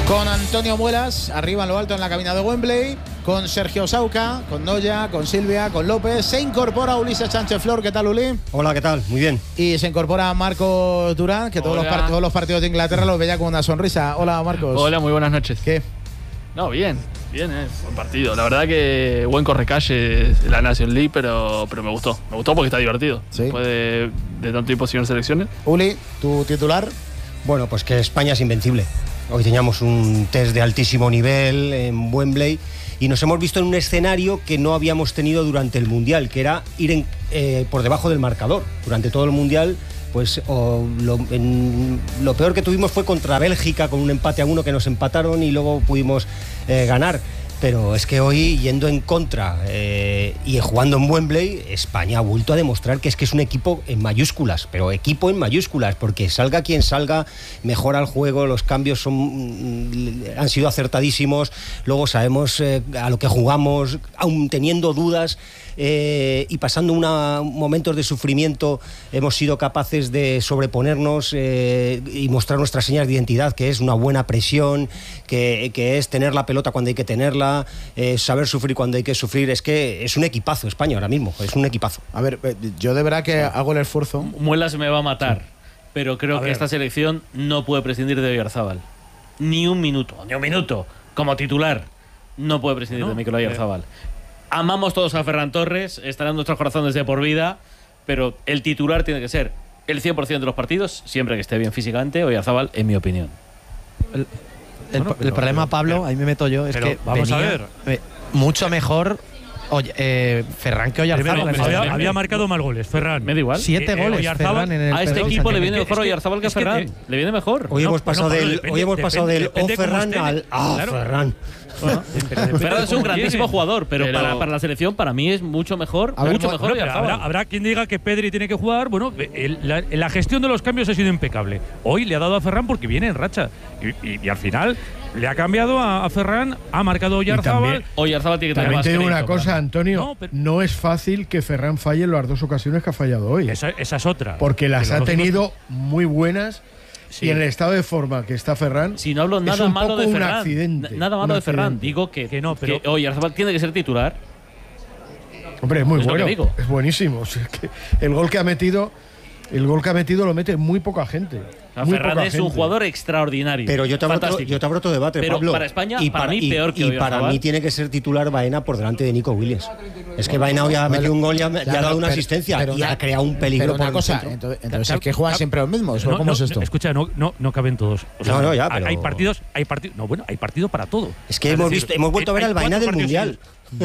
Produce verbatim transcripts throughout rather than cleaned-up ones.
Con Antonio Muelas, arriba en lo alto en la cabina de Wembley, con Sergio Sauca, con Noya, con Silvia, con López. Se incorpora Ulises Sánchez Flor. ¿Qué tal, Uli? Hola, ¿qué tal? Muy bien. Y se incorpora Marcos Durán, que todos los, part- todos los partidos de Inglaterra los veía con una sonrisa. Hola, Marcos. Hola, muy buenas noches. ¿Qué? No, bien, bien, es buen partido. La verdad que buen correcalle la National League, pero, pero me gustó. Me gustó porque está divertido. Sí. Después de, de tanto tiempo sin selecciones. Uli, tu titular. Bueno, pues que España es invencible. Hoy teníamos un test de altísimo nivel en Wembley y nos hemos visto en un escenario que no habíamos tenido durante el Mundial, que era ir en, eh, por debajo del marcador. Durante todo el Mundial, pues oh, lo, en, lo peor que tuvimos fue contra Bélgica, con un empate a uno que nos empataron y luego pudimos eh, ganar. Pero es que hoy, yendo en contra eh, y jugando en Wembley, España ha vuelto a demostrar que es que es un equipo en mayúsculas, pero equipo en mayúsculas, porque salga quien salga, mejora el juego, los cambios son, han sido acertadísimos, luego sabemos eh, a lo que jugamos, aún teniendo dudas eh, y pasando una, momentos de sufrimiento, hemos sido capaces de sobreponernos eh, y mostrar nuestras señas de identidad, que es una buena presión, que, que es tener la pelota cuando hay que tenerla, eh, saber sufrir cuando hay que sufrir. Es que es un equipazo España ahora mismo, es un equipazo. A ver, yo de verdad que hago el esfuerzo. Muelas me va a matar, sí. Pero creo a que ver. Esta selección no puede prescindir de Oyarzabal. Ni un minuto, ni un minuto. Como titular, no puede prescindir no, de Mikel Oyarzabal. Eh. Amamos todos a Ferran Torres, estará en nuestros corazones de por vida, pero el titular tiene que ser el cien por ciento de los partidos, siempre que esté bien físicamente, Oyarzabal, en mi opinión. El, el, bueno, el problema, Pablo, pero, ahí me meto yo, es que vamos venía, a ver. Eh, mucho mejor Oye, eh, Ferran que Oyarzabal. Había, había marcado más goles, Ferran. Me da igual. Siete eh, goles, Ferran en el a este Pedro, equipo le Sánchez. viene mejor Oyarzabal que a Ferran. Que, le viene mejor. Hoy no, hemos pasado bueno, del, depende, hoy hemos pasado depende, del depende O Ferran al A claro. Ferran. Bueno, Ferran es un grandísimo jugador, pero, pero para, para la selección, para mí es mucho mejor. A ver, mucho bueno, mejor. Bueno, habrá, habrá quien diga que Pedri tiene que jugar. Bueno, el, la, la gestión de los cambios ha sido impecable. Hoy le ha dado a Ferran porque viene en racha. Y, y, y al final le ha cambiado a, a Ferran, ha marcado Oyarzabal. Oyarzabal tiene que tener También más te digo crédito, una cosa, claro. Antonio. No, pero, no es fácil que Ferran falle en las dos ocasiones que ha fallado hoy. Esa, esa es otra. Porque las ha tenido dos... muy buenas. Sí. Y en el estado de forma que está Ferran, si no hablo nada malo de Ferran, accidente, nada malo de Ferran, digo que, que no, pero que Oyarzabal tiene que ser titular. Hombre, es muy es bueno, es buenísimo. O sea, que el gol que ha metido, el gol que ha metido lo mete muy poca gente. Muy Ferran poca es gente. un jugador extraordinario. Pero yo te abro, otro, yo te abro otro debate, pero Pablo. Para España, y para, para mí, y, peor que Y Oyarzabal. para mí tiene que ser titular Baena por delante de Nico Williams. Es que Baena hoy ha metido un gol y ha, claro, ya ha dado una pero, asistencia pero y una, ha creado un peligro pero una por cosa, el centro. entonces, entonces es que juegan siempre los mismos. No, ¿Cómo no, es esto? Escucha, no, no, no caben todos. O sea, no, no, ya, pero... Hay partidos, hay partidos. No, bueno, hay partido para todo. Es que es hemos decir, visto, hemos vuelto a ver al Baena del Mundial.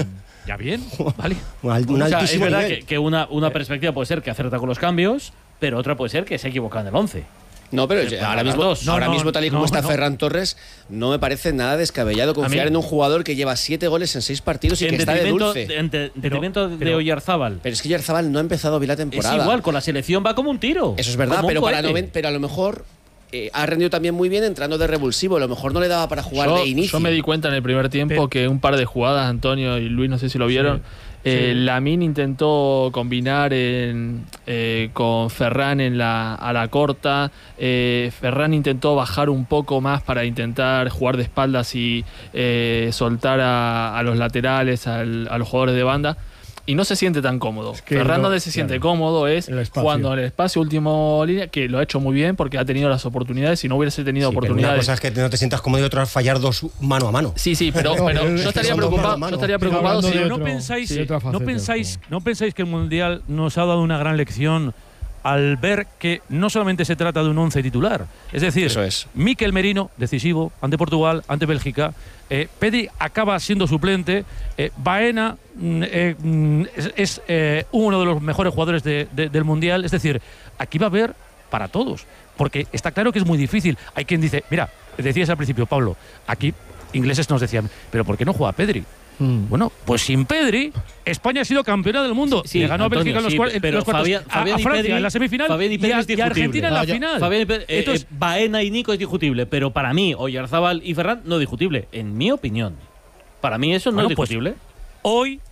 Ya bien, vale. Un, un o sea, altísimo es verdad nivel. que, que una, una perspectiva puede ser que acierta con los cambios, pero otra puede ser que se equivoca en el once. No, pero Pues ahora mismo, dos. ahora No, no, mismo tal y como no, está no. Ferran Torres, no me parece nada descabellado confiar en un jugador que lleva siete goles en seis partidos y en que está de detrimento, dulce. En de- detrimento de pero- Oyarzabal. Pero es que Oyarzabal no ha empezado bien la Es temporada. igual, con la selección va como un tiro. Eso es verdad, como un pero, para cohete. no, pero a lo mejor eh, ha rendido también muy bien entrando de revulsivo. A lo mejor no le daba para jugar yo, de inicio. Yo me di cuenta en el primer tiempo Pero, que un par de jugadas, Antonio y Luis, no sé si lo vieron, Sí, eh, sí. Lamine intentó combinar en, eh, con Ferran en la, a la corta. Eh, Ferran intentó bajar un poco más para intentar jugar de espaldas y eh, soltar a, a los laterales, al, a los jugadores de banda. Y no se siente tan cómodo. Es que Ferran no, donde se siente claro, cómodo es el espacio. jugando en el espacio último línea, que lo ha hecho muy bien porque ha tenido las oportunidades. Si no hubiese tenido Sí, pero oportunidades. una cosa es que no te sientas cómodo y otra es fallar dos mano a mano. Sí, sí, pero, pero Es yo que estaría son dos preocupado, manos a yo estaría mano. preocupado Estoy si hablando no otro- pensáis, sí, otra no faceta, pensáis, sí. no pensáis que el Mundial nos ha dado una gran lección al ver que no solamente se trata de un once titular. Es decir, Eso es. Mikel Merino, decisivo, ante Portugal, ante Bélgica. Eh, Pedri acaba siendo suplente. Eh, Baena mm, eh, mm, es, es, eh, uno de los mejores jugadores de, de, del Mundial. Es decir, aquí va a haber para todos. Porque está claro que es muy difícil. Hay quien dice, mira, decías al principio, Pablo, aquí ingleses nos decían, pero ¿por qué no juega Pedri? Mm. Bueno, pues sin Pedri, España ha sido campeona del mundo. Sí, Le ganó Antonio, a Bélgica en los, sí, cuar- en pero los cuartos, Fabián- a- Fabián a y Francia Pedri- en la semifinal Fabián y y, Pedri a, es y a Argentina en la discutible. final. Fabián y Pedri- eh, Entonces, eh, Baena y Nico es discutible, pero para mí, Oyarzabal y Ferran no discutible, en mi opinión. Para mí eso no Bueno, es pues, discutible. hoy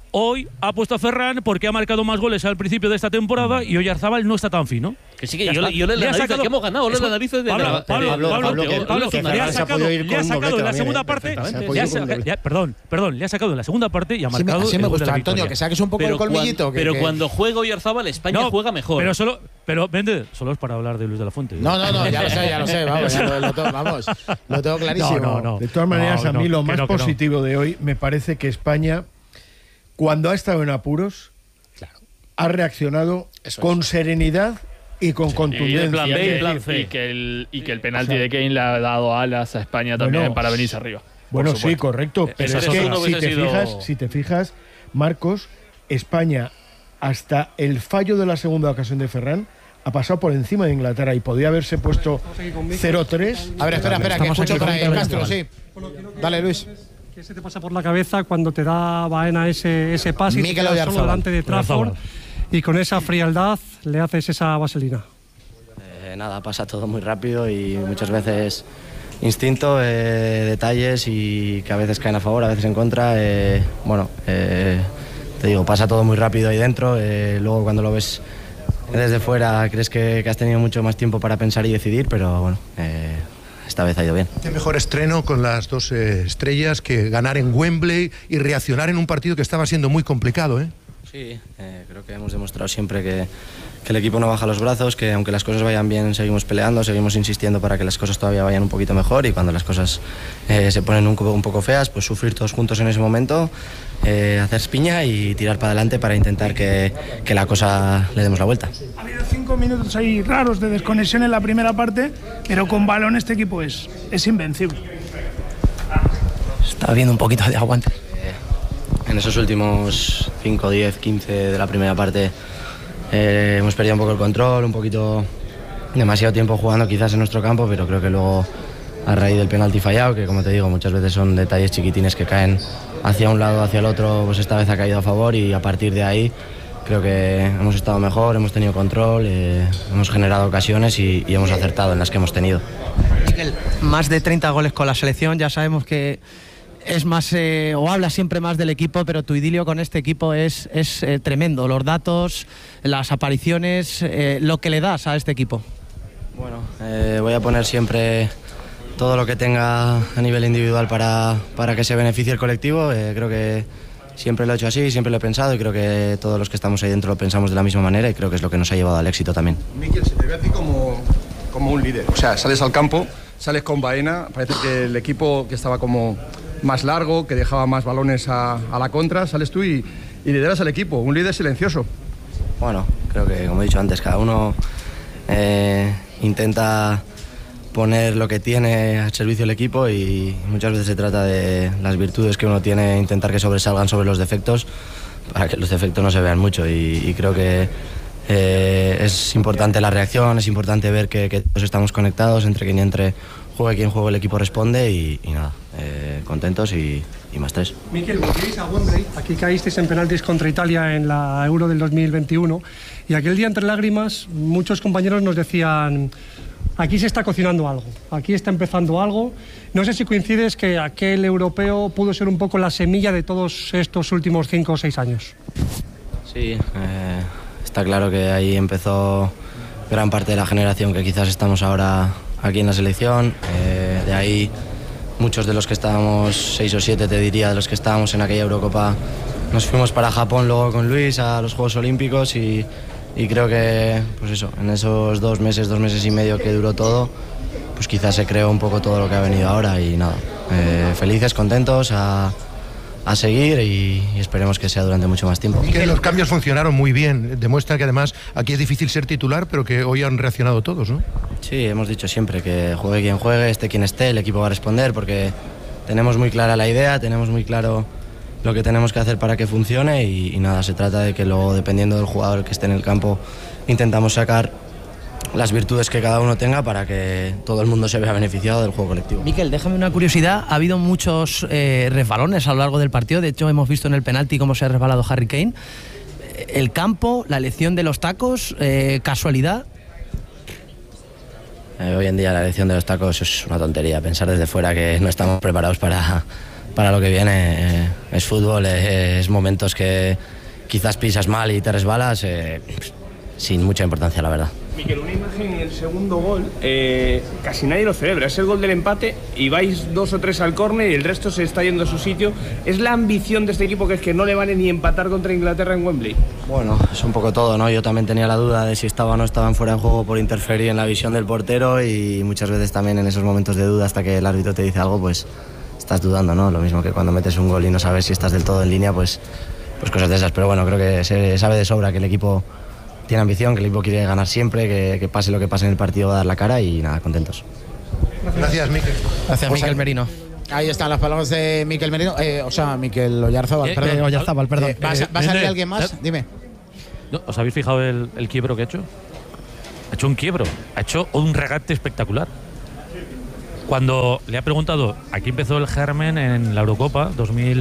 hoy ha puesto a Ferran porque ha marcado más goles al principio de esta temporada y Oyarzábal no está tan fino. Que sí, que yo, yo le analizo que hemos ganado, le analizo de Pablo, la, Pablo, Pablo, Pablo, que, Pablo, que le ha sacado, le ha sacado en la segunda eh, parte, le ha saca, ya, perdón, perdón, le ha sacado en la segunda parte y ha marcado. Sí, me, sí me gusta, Antonio, que saques un poco pero el colmillito. Cuando, que, pero que... cuando juega Oyarzábal, España no, juega mejor. Pero solo, pero vende, solo es para hablar de Luis de la Fuente. No, no, no, ya lo sé, ya lo sé, vamos, ya lo, lo, tengo, vamos, lo tengo clarísimo. No, no, no. De todas maneras, no, a mí no, lo más no, positivo no. de hoy me parece que España, cuando ha estado en apuros, claro, ha reaccionado Eso con es. serenidad y con sí, contundencia. Y, plan B, y, plan C. y que el, y que el penalti o sea, de Kane le ha dado alas a España también bueno, para venirse arriba. Bueno, sí, correcto. Pero es, es que si te, sido... fijas, si te fijas, Marcos, España, hasta el fallo de la segunda ocasión de Ferran, ha pasado por encima de Inglaterra y podía haberse puesto cero tres. A ver, espera, espera, que escucho para el Castro, sí. Dale, Luis. ¿Qué se te pasa por la cabeza cuando te da Baena ese, ese pase y te quedas solo delante de Trafford y con esa frialdad le haces esa vaselina? Eh, nada, pasa todo muy rápido y muchas veces instinto, eh, detalles y que a veces caen a favor, a veces en contra. Eh, bueno, eh, te digo, pasa todo muy rápido ahí dentro. Eh, luego cuando lo ves desde fuera crees que, que has tenido mucho más tiempo para pensar y decidir, pero bueno, eh, esta vez ha ido bien. Qué mejor estreno con las dos eh, estrellas que ganar en Wembley y reaccionar en un partido que estaba siendo muy complicado, ¿eh? Sí, eh, creo que hemos demostrado siempre que, que el equipo no baja los brazos, que aunque las cosas vayan bien seguimos peleando, seguimos insistiendo para que las cosas todavía vayan un poquito mejor y cuando las cosas eh, se ponen un, un poco feas, pues sufrir todos juntos en ese momento, eh, hacer piña y tirar para adelante para intentar que, que la cosa le demos la vuelta. Ha habido cinco minutos ahí raros de desconexión en la primera parte, pero con balón este equipo es, es invencible. Está habiendo un poquito de aguante. En esos últimos cinco, diez, quince de la primera parte eh, hemos perdido un poco el control, un poquito demasiado tiempo jugando quizás en nuestro campo, pero creo que luego a raíz del penalti fallado, que como te digo muchas veces son detalles chiquitines que caen hacia un lado o hacia el otro, pues esta vez ha caído a favor y a partir de ahí creo que hemos estado mejor, hemos tenido control, eh, hemos generado ocasiones y, y hemos acertado en las que hemos tenido. Miguel, más de treinta goles con la selección, ya sabemos que es más, eh, o habla siempre más del equipo, pero tu idilio con este equipo es, es eh, tremendo. Los datos, las apariciones, eh, lo que le das a este equipo. Bueno, eh, voy a poner siempre todo lo que tenga a nivel individual para, para que se beneficie el colectivo. Eh, creo que siempre lo he hecho así, siempre lo he pensado y creo que todos los que estamos ahí dentro lo pensamos de la misma manera y creo que es lo que nos ha llevado al éxito también. Miquel, se te ve a ti como, como un líder. O sea, sales al campo, sales con Baena, parece que el equipo que estaba como más largo, que dejaba más balones a, a la contra, sales tú y, y lideras al equipo, un líder silencioso. Bueno, creo que como he dicho antes, cada uno eh, intenta poner lo que tiene al servicio del equipo y muchas veces se trata de las virtudes que uno tiene, intentar que sobresalgan sobre los defectos para que los defectos no se vean mucho y, y creo que eh, es importante la reacción, es importante ver que, que todos estamos conectados, entre quien entre juegue quien juegue el equipo responde y, y nada, eh, contentos y, y más tres. Miquel, volvéis a Wembley, aquí caísteis en penaltis contra Italia en la Euro del dos mil veintiuno y aquel día entre lágrimas muchos compañeros nos decían aquí se está cocinando algo, aquí está empezando algo. No sé si coincides que aquel europeo pudo ser un poco la semilla de todos estos últimos cinco o seis años. Sí, eh, está claro que ahí empezó gran parte de la generación que quizás estamos ahora aquí en la selección, eh, de ahí muchos de los que estábamos, seis o siete te diría, de los que estábamos en aquella Eurocopa, nos fuimos para Japón luego con Luis a los Juegos Olímpicos y, y creo que, pues eso, en esos dos meses, dos meses y medio que duró todo, pues quizás se creó un poco todo lo que ha venido ahora y nada, eh, felices, contentos, a, a seguir y, y esperemos que sea durante mucho más tiempo. Y que los cambios funcionaron muy bien, demuestra que además aquí es difícil ser titular, pero que hoy han reaccionado todos, ¿no? Sí, hemos dicho siempre que juegue quien juegue, esté quien esté, el equipo va a responder porque tenemos muy clara la idea, tenemos muy claro lo que tenemos que hacer para que funcione y, y nada, se trata de que luego, dependiendo del jugador que esté en el campo, intentamos sacar las virtudes que cada uno tenga para que todo el mundo se vea beneficiado del juego colectivo. Miquel, déjame una curiosidad, ha habido muchos eh, resbalones a lo largo del partido, de hecho hemos visto en el penalti cómo se ha resbalado Harry Kane. El campo, la elección de los tacos, eh, casualidad. Eh, hoy en día la elección de los tacos es una tontería, pensar desde fuera que no estamos preparados para, para lo que viene. Eh, es fútbol, eh, es momentos que quizás pisas mal y te resbalas, eh, sin mucha importancia, la verdad. Miquel, una imagen en el segundo gol, eh, casi nadie lo celebra, es el gol del empate y vais dos o tres al córner y el resto se está yendo a su sitio. ¿Es la ambición de este equipo que es que no le vale ni empatar contra Inglaterra en Wembley? Bueno, es un poco todo, ¿no? Yo también tenía la duda de si estaba o no estaba en fuera de juego por interferir en la visión del portero y muchas veces también en esos momentos de duda hasta que el árbitro te dice algo, pues estás dudando, ¿no? Lo mismo que cuando metes un gol y no sabes si estás del todo en línea, pues, pues cosas de esas. Pero bueno, creo que se sabe de sobra que el equipo tiene ambición, que el equipo quiere ganar siempre, que, que pase lo que pase en el partido va a dar la cara y nada, contentos. Gracias, Miquel. Gracias, Pues Miquel ahí- Merino. Ahí están las palabras de Miquel Merino, eh, o sea, Miquel Oyarzábal, Eh, perdón. eh, Oyarzábal, perdón. Eh, ¿va, a, Eh, va a salir eh, alguien más? eh, Dime. ¿No? ¿Os habéis fijado el, el quiebro que ha hecho? Ha hecho un quiebro, ha hecho un regate espectacular. Cuando le ha preguntado, aquí empezó el germen en la Eurocopa dos mil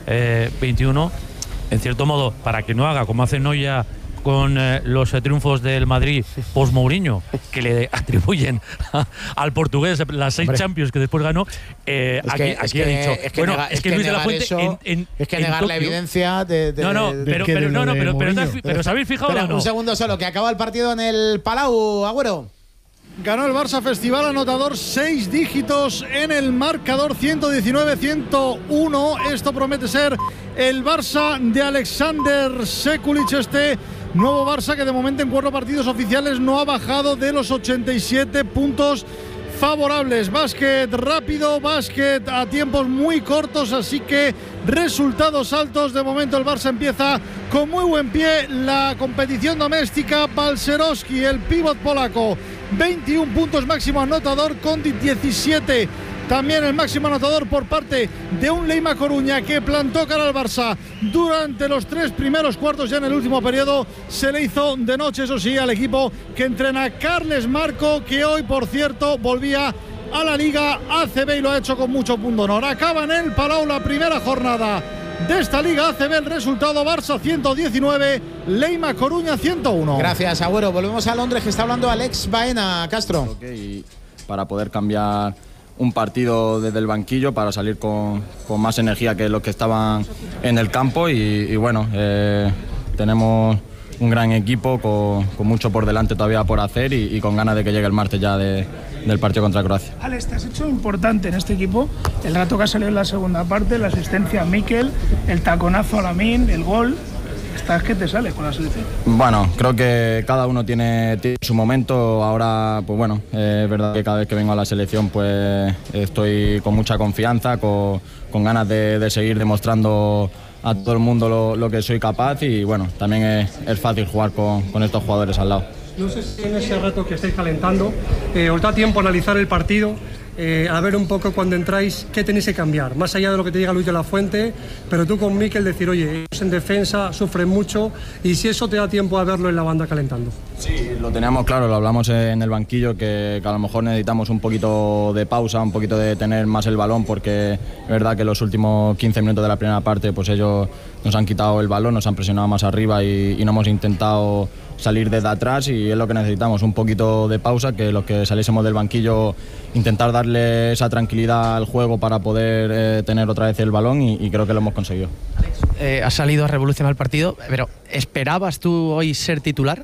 veintiuno, en cierto modo, para que no haga como hace Noya con eh, los eh, triunfos del Madrid post Mourinho, que le atribuyen a- al portugués las seis Hombre. Champions que después ganó, eh, Es aquí, que, es aquí que- ha dicho, es que bueno, nega- es que Luis de la negar Fuente eso, en, en- es que en negar la Tokio- evidencia de, de- No, no, de- pero, que pero, de no, lo no, de pero, pero, ¿te has Mourinho. fi- pero ¿os habéis fijado Espera, o no? un segundo solo, que acaba el partido en el Palau, Agüero. Ganó el Barça Festival anotador seis dígitos en el marcador ciento diecinueve a ciento uno. Esto promete ser el Barça de Alexander Sekulic, este nuevo Barça que de momento en cuatro partidos oficiales no ha bajado de los ochenta y siete puntos favorables. Básquet rápido, básquet a tiempos muy cortos, así que resultados altos. De momento el Barça empieza con muy buen pie la competición doméstica. Balcerowski, el pívot polaco, veintiún puntos máximo anotador con diecisiete. También el máximo anotador por parte de un Leima Coruña que plantó cara al Barça durante los tres primeros cuartos. Ya en el último periodo se le hizo de noche, eso sí, al equipo que entrena Carles Marco, que hoy, por cierto, volvía a la Liga A C B y lo ha hecho con mucho punto honor. Acaba en el Palau la primera jornada de esta Liga A C B. El resultado: Barça ciento diecinueve, Leima Coruña ciento uno. Gracias, Agüero. Volvemos a Londres, que está hablando Alex Baena. Castro. Y para poder cambiar un partido desde el banquillo para salir con, con más energía que los que estaban en el campo y, y bueno, eh, tenemos un gran equipo con, con mucho por delante todavía por hacer y, y con ganas de que llegue el martes ya de, del partido contra Croacia. Alex, te has hecho importante en este equipo el rato que ha salido en la segunda parte, la asistencia a Mikel, el taconazo a Lamine, el gol. Estás que te sale con la selección. Bueno, creo que cada uno tiene, tiene su momento. Ahora, pues bueno, eh, es verdad que cada vez que vengo a la selección pues estoy con mucha confianza, con, con ganas de, de seguir demostrando a todo el mundo lo, lo que soy capaz y bueno, también es, es fácil jugar con, con estos jugadores al lado. No sé si en ese rato que estáis calentando eh, os da tiempo a analizar el partido, eh, a ver un poco cuando entráis qué tenéis que cambiar, más allá de lo que te diga Luis de la Fuente, pero tú con Mikel decir, oye, ellos en defensa sufren mucho y si eso te da tiempo a verlo en la banda calentando. Sí, lo teníamos claro, lo hablamos en el banquillo, que, que a lo mejor necesitamos un poquito de pausa, un poquito de tener más el balón, porque es verdad que los últimos quince minutos de la primera parte pues ellos nos han quitado el balón, nos han presionado más arriba y, y no hemos intentado salir desde atrás y es lo que necesitamos, un poquito de pausa, que los que saliésemos del banquillo intentar darle esa tranquilidad al juego para poder eh, tener otra vez el balón y, y creo que lo hemos conseguido. Eh, has salido a revolucionar el partido, pero ¿esperabas tú hoy ser titular?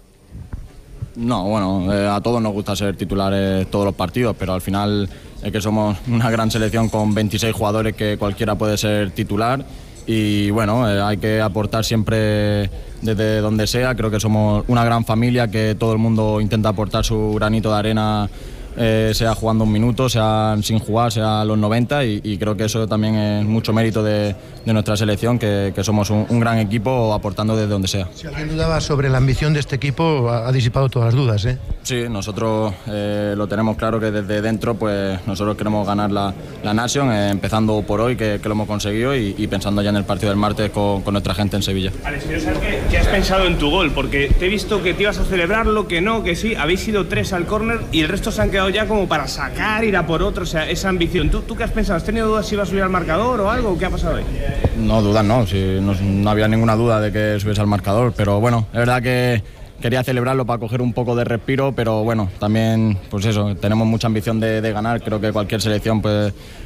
No, bueno, eh, a todos nos gusta ser titulares todos los partidos, pero al final es que somos una gran selección con veintiséis jugadores que cualquiera puede ser titular y bueno, eh, hay que aportar siempre desde donde sea. Creo que somos una gran familia, que todo el mundo intenta aportar su granito de arena, eh, sea jugando un minuto, sea sin jugar, sea a los noventa y, y creo que eso también es mucho mérito de, de nuestra selección, que, que somos un, un gran equipo aportando desde donde sea. Si alguien dudaba sobre la ambición de este equipo, ha, ha disipado todas las dudas, ¿eh? Sí, nosotros eh, lo tenemos claro que desde dentro pues nosotros queremos ganar la, la Nation, eh, empezando por hoy que, que lo hemos conseguido y, y pensando ya en el partido del martes con, con nuestra gente en Sevilla. Alex, quiero saber qué, qué has pensado en tu gol, porque te he visto que te ibas a celebrarlo, que no, que sí, habéis ido tres al córner y el resto se han quedado ya como para sacar, ir a por otro, o sea, esa ambición. ¿Tú, tú qué has pensado? ¿Has tenido dudas si ibas a subir al marcador o algo? ¿Qué ha pasado hoy? No, dudas no, sí, no, no había ninguna duda de que subiese al marcador, pero bueno, es verdad que quería celebrarlo para coger un poco de respiro, pero bueno, también, pues eso, tenemos mucha ambición de, de ganar. Creo que cualquier selección, pues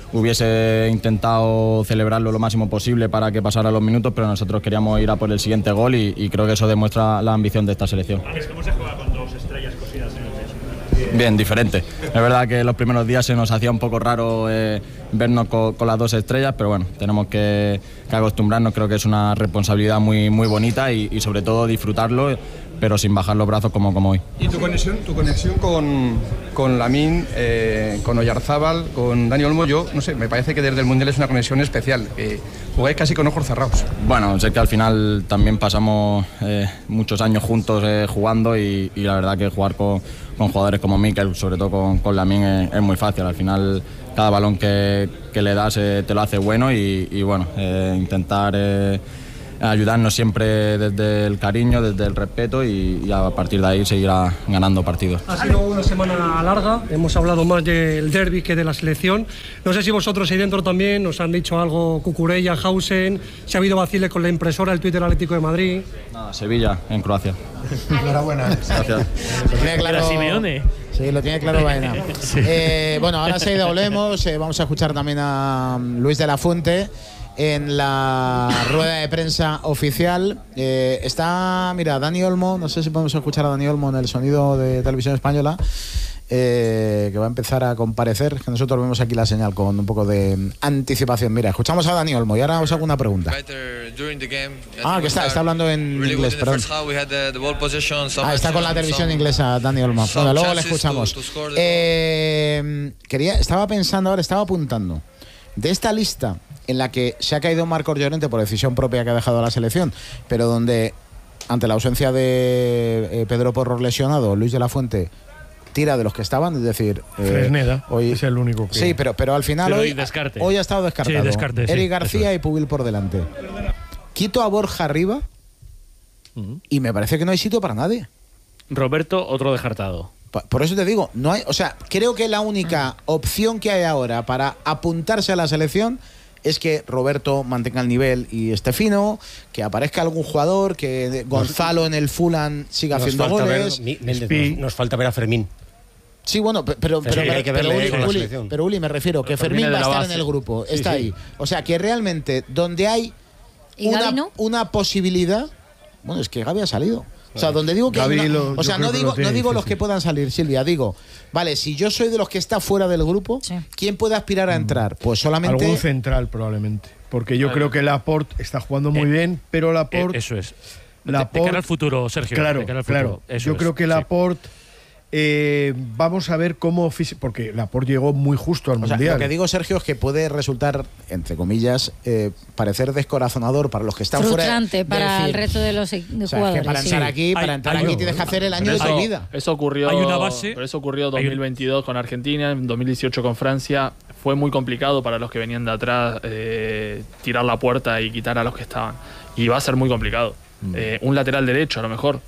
hubiese intentado celebrarlo lo máximo posible para que pasara los minutos, pero nosotros queríamos ir a por el siguiente gol y, y creo que eso demuestra la ambición de esta selección. ¿Cómo se juega con dos estrellas cosidas en el pecho? Bien, diferente. Es verdad que los primeros días se nos hacía un poco raro eh, vernos con, con las dos estrellas, pero bueno, tenemos que, que acostumbrarnos. Creo que es una responsabilidad muy, muy bonita y, y sobre todo disfrutarlo, pero sin bajar los brazos como, como hoy. ¿Y tu conexión, tu conexión con, con Lamine, eh, con Oyarzábal, con Dani Olmo? Yo, no sé, me parece que desde el Mundial es una conexión especial. Eh, jugáis casi con ojos cerrados. Bueno, sé que al final también pasamos eh, muchos años juntos eh, jugando y, y la verdad que jugar con, con jugadores como Mikel, sobre todo con, con Lamine, es, es muy fácil. Al final cada balón que, que le das eh, te lo hace bueno y, y bueno, eh, intentar... Eh, ayudarnos siempre desde el cariño, desde el respeto y, y a partir de ahí seguirá ganando partidos. Ha sido una semana larga, hemos hablado más del derbi que de la selección. No sé si vosotros ahí dentro también nos han dicho algo, Cucurella, Hausen, si ha habido vaciles con la impresora, el Twitter Atlético de Madrid. No, Sevilla, en Croacia. Enhorabuena. Gracias. Lo tiene claro Simeone. Sí, lo tiene claro Baena. Sí. Eh, bueno, ahora se volvemos, eh, vamos a escuchar también a Luis de la Fuente en la rueda de prensa oficial. Eh, está, mira, Dani Olmo, no sé si podemos escuchar a Dani Olmo en el sonido de Televisión Española, eh, que va a empezar a comparecer, que nosotros vemos aquí la señal con un poco de anticipación. Mira, escuchamos a Dani Olmo y ahora os hago una pregunta. Ah, que está, está hablando en inglés, perdón. Ah, está con la televisión inglesa, Dani Olmo. Bueno, luego le escuchamos. Eh, quería, estaba pensando ahora, estaba apuntando, de esta lista en la que se ha caído Marcos Llorente por decisión propia que ha dejado la selección, pero donde, ante la ausencia de eh, Pedro Porro lesionado, Luis de la Fuente tira de los que estaban, es decir... Eh, Fresneda hoy, es el único que... Sí, pero, pero al final pero hoy, descarte. hoy ha estado descartado. Sí, descarte, Eric sí, García y Pubil por delante. Quito a Borja arriba uh-huh. y me parece que no hay sitio para nadie. Roberto, otro descartado. Por eso te digo, no hay, o sea, creo que la única opción que hay ahora para apuntarse a la selección es que Roberto mantenga el nivel y esté fino, que aparezca algún jugador, que Gonzalo en el Fulham siga nos haciendo goles. Ver, Méndez, nos, nos falta ver a Fermín. Sí, bueno, pero, pero, pero, hay que pero, verle Uli, Uli, pero Uli, me refiero, que Fermín, Fermín va a estar base. en el grupo, sí, está sí. ahí. O sea, que realmente donde hay una, no? una posibilidad, bueno, es que Gavi ha salido. O sea, donde digo que Gavi una, lo, o sea, no digo, no digo los que puedan salir, Silvia, digo, vale, si yo soy de los que está fuera del grupo, sí. ¿quién puede aspirar a entrar? Pues solamente algún central probablemente, porque yo vale. creo que Laporte está jugando muy eh, bien, pero Laporte eh, eso es. Laporte, de, de cara al futuro, Sergio. Claro, de cara al claro. Futuro. Eso yo es, creo que Laporte Eh, vamos a ver cómo, porque Laporte llegó muy justo al o Mundial. Sea, lo que digo, Sergio, es que puede resultar, entre comillas, eh, parecer descorazonador para los que están frustrante fuera. para el resto de los jugadores. O sea, que para entrar sí. aquí, para entrar hay, aquí hay, tienes que hacer el año eso, de tu vida. Eso ocurrió, hay una base, pero eso ocurrió en dos mil veintidós con Argentina, en dos mil dieciocho con Francia. Fue muy complicado para los que venían de atrás eh, tirar la puerta y quitar a los que estaban. Y va a ser muy complicado. Mm. Eh, un lateral derecho, a lo mejor.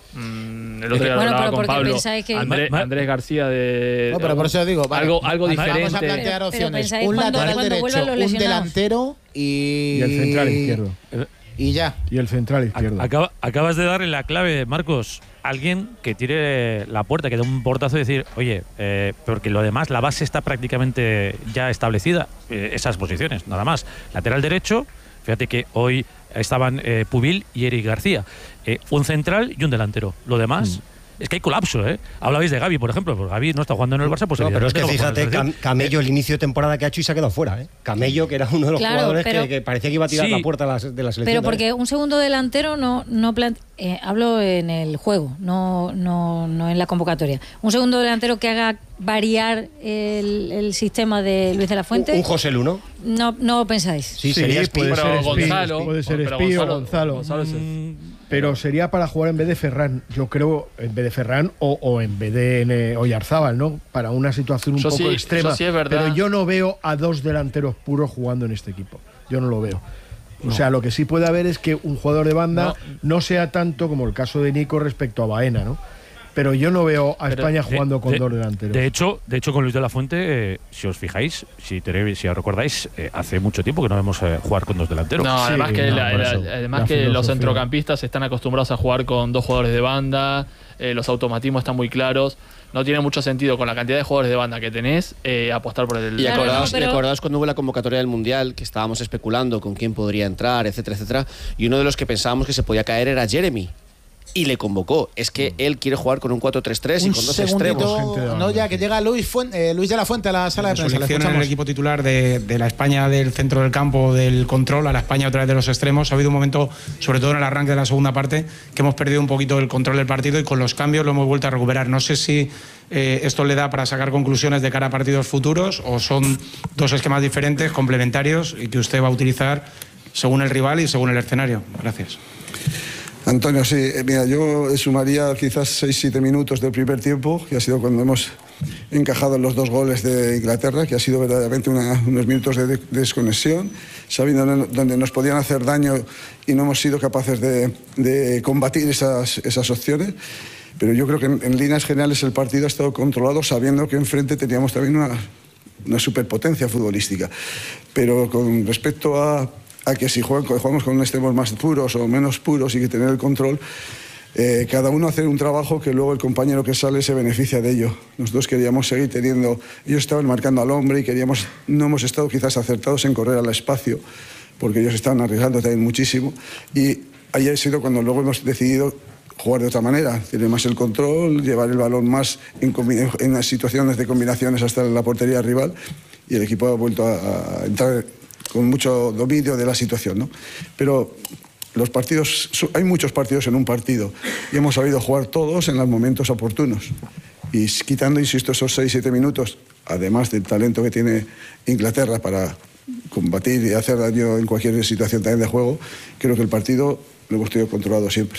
Mm, el otro día bueno, hablaba con Pablo que... André, Andrés García de no, pero por eso digo vale, algo, algo diferente. Vamos a plantear opciones, pero un cuando, lateral cuando derecho, un delantero y... y el central izquierdo y ya y el central izquierdo. Acaba, acabas de darle la clave, Marcos, alguien que tire la puerta, que dé un portazo y decir, oye, eh, porque lo demás, la base está prácticamente ya establecida, eh, esas posiciones, nada más. Lateral derecho, fíjate que hoy estaban eh, Pubil y Eric García. Eh, un central y un delantero. Lo demás... Mm. Es que hay colapso, ¿eh? Hablabais de Gavi, por ejemplo, porque Gavi no está jugando en el Barça, pues no, pero es que fíjate, Cam Camello, el inicio de temporada que ha hecho y se ha quedado fuera, ¿eh? Camello, que era uno de los claro, jugadores que, que parecía que iba a tirar sí, la puerta de la, de la selección. Pero porque un segundo delantero no, no plante eh, hablo en el juego, no, no, no en la convocatoria. Un segundo delantero que haga variar el, el sistema de Luis de la Fuente. Un, un José Luno. No, no pensáis. Sí, sí sería Espí, puede, ser Gonzalo, puede ser Espí o Gonzalo. Gonzalo es mm, pero sería para jugar en vez de Ferran, yo creo, en vez de Ferran o, o en vez de Oyarzábal, ¿no? Para una situación un yo poco sí, extrema. Sí es pero yo no veo a dos delanteros puros jugando en este equipo. Yo no lo veo. O no. sea, lo que sí puede haber es que un jugador de banda no. no sea tanto como el caso de Nico respecto a Baena, ¿no? pero yo no veo a Pero España de- jugando con de- dos delanteros. De hecho, de hecho, con Luis de la Fuente, eh, si os fijáis, si, tenéis, si os recordáis, eh, hace mucho tiempo que no vemos eh, jugar con dos delanteros. No, además que, no, la- por la- eso. además La que los filosofía. centrocampistas están acostumbrados a jugar con dos jugadores de banda, eh, los automatismos están muy claros. No tiene mucho sentido con la cantidad de jugadores de banda que tenés eh, apostar por el. Y acordaos, Claro, no, y acordaos cuando hubo la convocatoria del Mundial, que estábamos especulando con quién podría entrar, etcétera, etcétera, y uno de los que pensábamos que se podía caer era Jeremy. Y le convocó. Es que él quiere jugar con un cuatro tres tres y Un con dos segundito, extremos. no, ya que llega Luis, Fuente, eh, Luis de la Fuente a la sala de Su prensa. Le elección en el escuchamos. equipo titular de, de la España del centro del campo, del control, a la España otra vez de los extremos. Ha habido un momento, sobre todo en el arranque de la segunda parte, que hemos perdido un poquito el control del partido y con los cambios lo hemos vuelto a recuperar. No sé si eh, esto le da para sacar conclusiones de cara a partidos futuros o son dos esquemas diferentes, complementarios y que usted va a utilizar según el rival y según el escenario. Gracias. Antonio, sí, eh, mira, yo sumaría quizás seis siete minutos del primer tiempo, que ha sido cuando hemos encajado los dos goles de Inglaterra, que ha sido verdaderamente una- unos minutos de, de desconexión, sabiendo no- dónde nos podían hacer daño y no hemos sido capaces de, de combatir esas, esas opciones. Pero yo creo que en, en líneas generales el partido ha estado controlado sabiendo que enfrente teníamos también una, una superpotencia futbolística. Pero con respecto a a que si juegan, jugamos con extremos más puros o menos puros y que tener el control, eh, cada uno hacer un trabajo que luego el compañero que sale se beneficia de ello. Nosotros queríamos seguir teniendo, ellos estaban marcando al hombre y queríamos, no hemos estado quizás acertados en correr al espacio, porque ellos estaban arriesgando también muchísimo, y ahí ha sido cuando luego hemos decidido jugar de otra manera, tener más el control, llevar el balón más en, combi- en las situaciones de combinaciones hasta la portería rival, y el equipo ha vuelto a, a entrar con mucho dominio de la situación, ¿no? Pero los partidos, su- hay muchos partidos en un partido y hemos sabido jugar todos en los momentos oportunos. Y s- quitando, insisto, esos seis siete minutos, además del talento que tiene Inglaterra para combatir y hacer daño en cualquier situación también de juego, creo que el partido lo hemos tenido controlado siempre.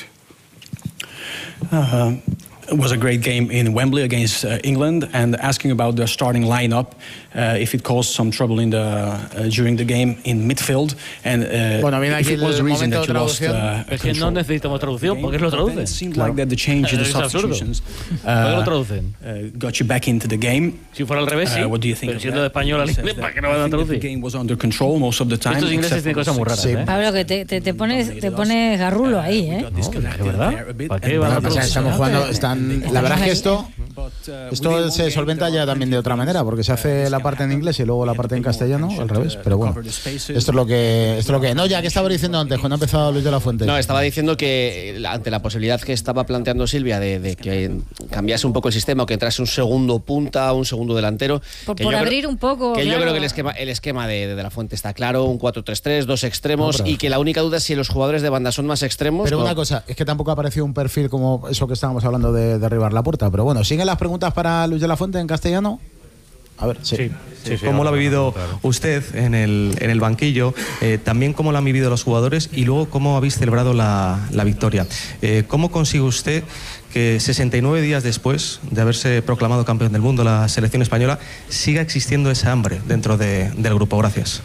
Uh, it was a great game in Wembley against uh, England, and asking about the starting lineup, uh, if it caused some trouble in the uh, during the game in midfield, and uh, Bueno, viene if aquí it was the el reason momento that de you lost traducción. uh, Es que no control. necesitamos traducción, ¿por qué lo Then traducen? it seemed like that the change in the Es absurdo. substitutions ¿Por qué lo traducen? uh, got you back into the game. Si fuera al revés, sí. Uh, what do you think Pero of siendo that? de español al Says inglés, that ¿para qué no van a I think that traducir? the game was under control most of the time. Estos ingleses except tienen for cosas the muy six- raras, ¿eh? Pablo, que te, te, te pones, te pones garrulo ahí, ¿eh? ¿De verdad? ¿Para qué van a Bueno, pues traducir? estamos jugando, están, la verdad es que esto, esto se solventa ya también de otra manera, porque se hace la parte en inglés y luego la parte en castellano, al revés. Pero bueno, esto es lo que, esto es lo que. No, ya que estaba diciendo antes, cuando ha empezado Luis de la Fuente. No, estaba diciendo que eh, ante la posibilidad que estaba planteando Silvia de, de que cambiase un poco el sistema o que entrase un segundo punta, un segundo delantero. Por, que por yo creo- abrir un poco. Que yo claro. creo que el esquema, el esquema de, de, de la Fuente está claro, un cuatro tres tres, dos extremos, No, pero- y que la única duda es si los jugadores de banda son más extremos. Pero o- una cosa, es que tampoco ha aparecido un perfil como eso que estábamos hablando de derribar la puerta. Pero bueno, ¿siguen las preguntas para Luis de la Fuente en castellano? A ver, sí. ¿Cómo lo ha vivido usted en el, en el banquillo? Eh, también cómo lo han vivido los jugadores y luego cómo habéis celebrado la, la victoria. Eh, ¿Cómo consigue usted que sesenta y nueve días después de haberse proclamado campeón del mundo la selección española siga existiendo esa hambre dentro de- del grupo? Gracias.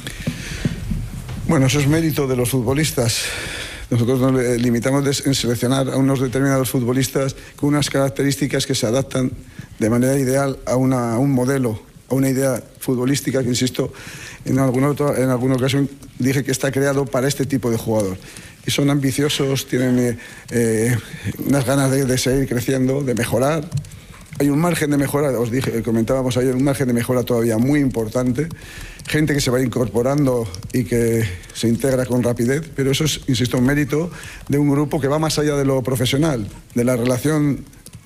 Bueno, eso es mérito de los futbolistas. Nosotros nos eh, limitamos des- en seleccionar a unos determinados futbolistas con unas características que se adaptan de manera ideal a, una, a un modelo, a una idea futbolística que, insisto, en alguna, otra- en alguna ocasión dije que está creado para este tipo de jugador. Y son ambiciosos, tienen eh, eh, unas ganas de, de seguir creciendo, de mejorar. Hay un margen de mejora, os dije, comentábamos ayer, un margen de mejora todavía muy importante. Gente que se va incorporando y que se integra con rapidez, pero eso es, insisto, un mérito de un grupo que va más allá de lo profesional, de la relación,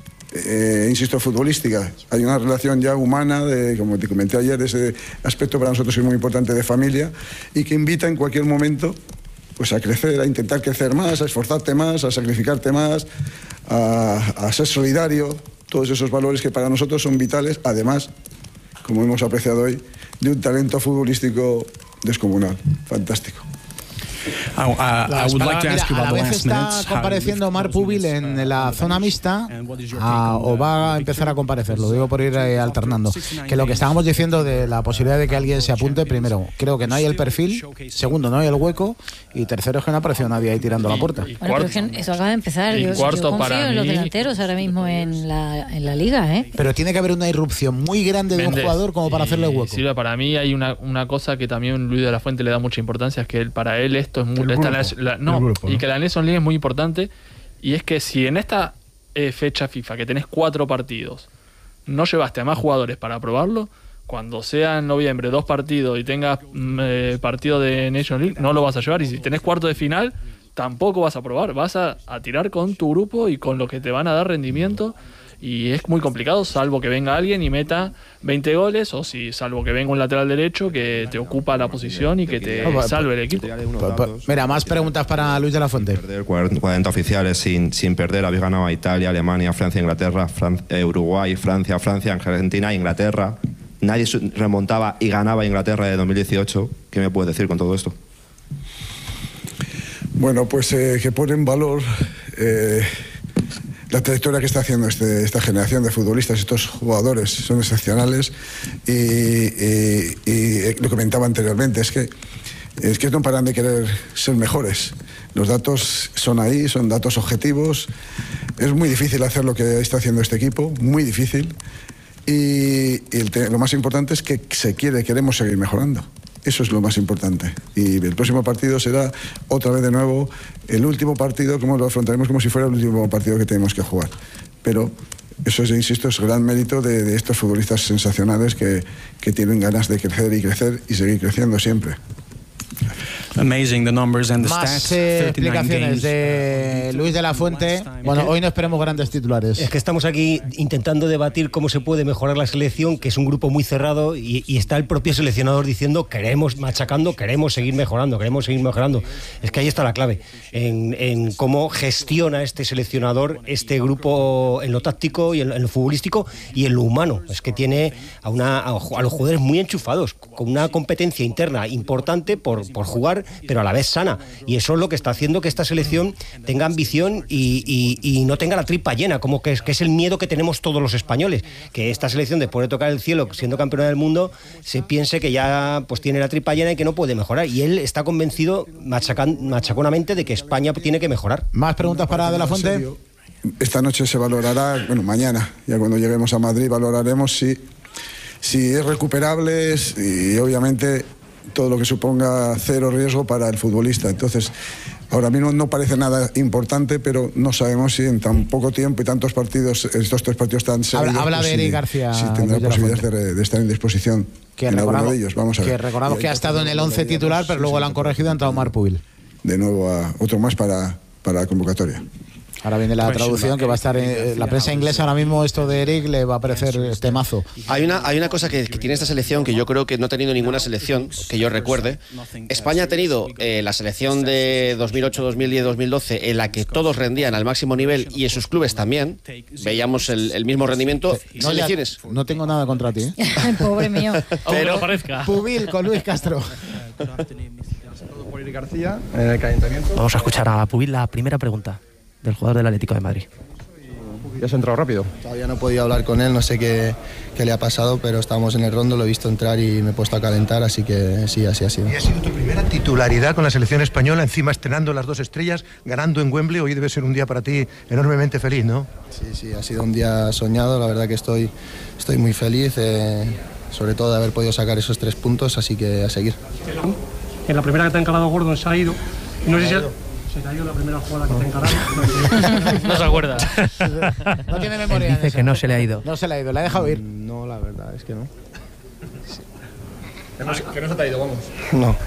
eh, insisto, futbolística. Hay una relación ya humana, de, como te comenté ayer, de ese aspecto para nosotros es muy importante de familia y que invita en cualquier momento pues a crecer, a intentar crecer más, a esforzarte más, a sacrificarte más, a, a ser solidario, todos esos valores que para nosotros son vitales, además, como hemos apreciado hoy, de un talento futbolístico descomunal, fantástico. I, uh, I would like to ask you Mira, a about la the vez last está minutes. compareciendo Marc Pubil en la zona mixta a- o va a empezar a comparecer, lo digo por ir eh, alternando. Que lo que estábamos diciendo de la posibilidad de que alguien se apunte, primero, creo que no hay el perfil, segundo, no hay el hueco, y tercero, es que no apareció nadie ahí tirando la puerta. Bueno, pero es que eso acaba de empezar. y Yo, cuarto yo confío para en los mí- delanteros ahora mismo en la, en la liga, ¿eh? Pero tiene que haber una irrupción muy grande de un Méndez, jugador como para hacerle hueco. Silva, para mí hay una, una cosa que también Luis de la Fuente le da mucha importancia, es que él, para él esto es muy... El esta- grupo, la- no, el grupo, y ¿no? que la Nations League es muy importante, y es que si en esta eh, fecha FIFA, que tenés cuatro partidos, no llevaste a más jugadores para probarlo, cuando sea en noviembre dos partidos y tengas mm, eh, partido de Nations League, no lo vas a llevar, y si tenés cuarto de final, tampoco vas a probar, vas a, a tirar con tu grupo y con lo que te van a dar rendimiento. Y es muy complicado, salvo que venga alguien y meta veinte goles, o si salvo que venga un lateral derecho que te ocupa la posición y que te salve el equipo. Mira, más preguntas para Luis de la Fuente. Perder cuarenta oficiales sin, sin perder. Habéis ganado a Italia, Alemania, Francia, Inglaterra, Fran- eh, Uruguay, Francia, Francia, Argentina, Inglaterra. Nadie su- remontaba y ganaba a Inglaterra de dos mil dieciocho. ¿Qué me puedes decir con todo esto? Bueno, pues eh, que pone en valor eh, la trayectoria que está haciendo este- esta generación de futbolistas. Estos jugadores son excepcionales y, y- y lo que comentaba anteriormente, es que, es que no paran de querer ser mejores. Los datos son ahí, son datos objetivos. Es muy difícil hacer lo que está haciendo este equipo, muy difícil. Y, y el te- lo más importante es que se quiere, queremos seguir mejorando. Eso es lo más importante. Y el próximo partido será otra vez de nuevo el último partido, como lo afrontaremos como si fuera el último partido que tenemos que jugar. Pero eso es, insisto, es gran mérito de, de estos futbolistas sensacionales que, que tienen ganas de crecer y crecer y seguir creciendo siempre. Amazing the numbers and the Más stats. eh, thirty-nine explicaciones games. de Luis de la Fuente. Bueno, hoy no esperemos grandes titulares. Es que estamos aquí intentando debatir cómo se puede mejorar la selección, que es un grupo muy cerrado, y, y está el propio seleccionador diciendo queremos, machacando, queremos seguir mejorando, queremos seguir mejorando. Es que ahí está la clave, en, en cómo gestiona este seleccionador este grupo en lo táctico y en, en lo futbolístico y en lo humano. Es que tiene a, una, a, a los jugadores muy enchufados, con una competencia interna importante por, por jugar, pero a la vez sana. Y eso es lo que está haciendo que esta selección tenga ambición y, y, y no tenga la tripa llena, como que es, que es el miedo que tenemos todos los españoles, que esta selección, después de tocar el cielo siendo campeona del mundo, se piense que ya pues tiene la tripa llena y que no puede mejorar. Y él está convencido machacan, machaconamente de que España tiene que mejorar. ¿Más preguntas para De la Fuente? Esta noche se valorará, bueno, mañana, ya cuando lleguemos a Madrid, valoraremos si, si es recuperable y obviamente todo lo que suponga cero riesgo para el futbolista. Entonces, ahora mismo no parece nada importante, pero no sabemos si en tan poco tiempo y tantos partidos, estos tres partidos tan seguidos, Habla, habla pues de si- Eric García. si tendrá Luis de la posibilidades Fuente. de, de estar en disposición Que en alguno recordamos, de ellos. Vamos a ver. que recordamos que ha estado en el once titular, pero luego lo han corregido, ha entrado Marc Pubil. De nuevo a otro más para, para la convocatoria. Ahora viene la traducción que va a estar en la prensa inglesa. Ahora mismo esto de Eric le va a parecer temazo. Hay una, hay una cosa que, que tiene esta selección que yo creo que no ha tenido ninguna selección que yo recuerde. España ha tenido eh, la selección de dos mil ocho, dos mil diez, dos mil doce en la que todos rendían al máximo nivel y en sus clubes también. Veíamos el, el mismo rendimiento. No, ya- Selecciones. no tengo nada contra ti. ¿eh? Pobre mío. Pero Pubil con Luis Castro. Por Eric García en el calentamiento. Vamos a escuchar a Pubil la primera pregunta del jugador del Atlético de Madrid. ¿Ya has entrado rápido? Todavía no he podido hablar con él, no sé qué, qué le ha pasado, pero estábamos en el rondo, lo he visto entrar y me he puesto a calentar, así que sí, así ha sido. Y ha sido tu primera titularidad con la selección española, encima estrenando las dos estrellas, ganando en Wembley. Hoy debe ser un día para ti enormemente feliz, ¿no? Sí, sí, ha sido un día soñado, la verdad que estoy, estoy muy feliz, eh, sobre todo de haber podido sacar esos tres puntos, así que a seguir. En la primera que te ha encarado Gordon se ha ido. Y no sé si se te ha ido la primera jugada que te ha encarado. No se acuerda. No tiene memoria. Dice que no se le ha ido. No se le ha ido, la ha dejado ir. No, la verdad es que no. Que no, que no se te ha ido, vamos. No.